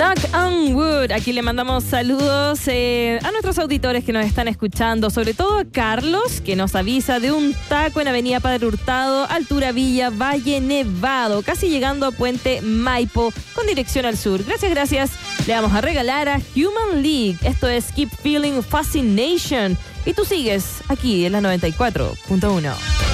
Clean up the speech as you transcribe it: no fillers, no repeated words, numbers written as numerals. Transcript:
Knock on Wood. Aquí le mandamos saludos a nuestros auditores que nos están escuchando, sobre todo a Carlos, que nos avisa de un taco en Avenida Padre Hurtado, altura Villa Valle Nevado, casi llegando a Puente Maipo, con dirección al sur. Gracias. Le vamos a regalar a Human League. Esto es Keep Feeling Fascination. Y tú sigues aquí en la 94.1.